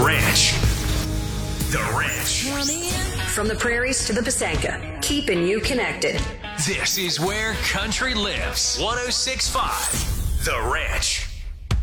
Ranch. The Ranch. From the prairies to the Pasanka, keeping you connected. This is where country lives. 106.5 The Ranch.